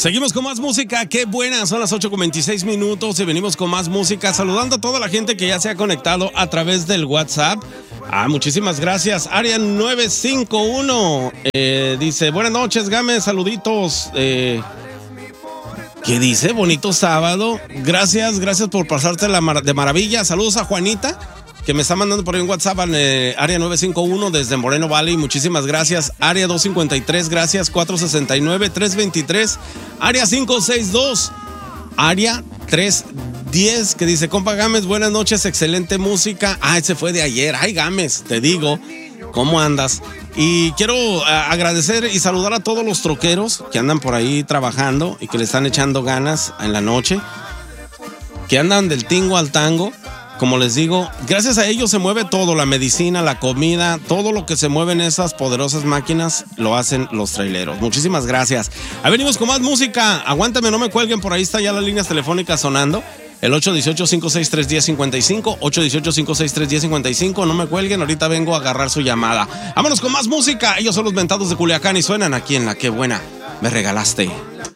Seguimos con más música, qué buena, son las 8:26 y venimos con más música, saludando a toda la gente que ya se ha conectado a través del WhatsApp. Muchísimas gracias. Área 951 dice, buenas noches, Gámez, saluditos. ¿Qué dice? Bonito sábado. Gracias por pasarte de maravilla. Saludos a Juanita, que me está mandando por ahí un WhatsApp al área 951 desde Moreno Valley. Muchísimas gracias. Área 253, gracias. 469, 323. Área 562. Área 310, que dice, compa Gámez, buenas noches, excelente música. Ese fue de ayer. Ay, Gámez, te digo, ¿cómo andas? Y quiero agradecer y saludar a todos los troqueros que andan por ahí trabajando y que le están echando ganas en la noche, que andan del tingo al tango. Como les digo, gracias a ellos se mueve todo, la medicina, la comida, todo lo que se mueve en esas poderosas máquinas lo hacen los traileros. Muchísimas gracias. Ahí venimos con más música. Aguántame, no me cuelguen, por ahí está ya las líneas telefónicas sonando. El 818-563-1055, 818-563-1055, no me cuelguen, ahorita vengo a agarrar su llamada. Vámonos con más música. Ellos son los Mentados de Culiacán y suenan aquí en La Qué Buena Me Regalaste.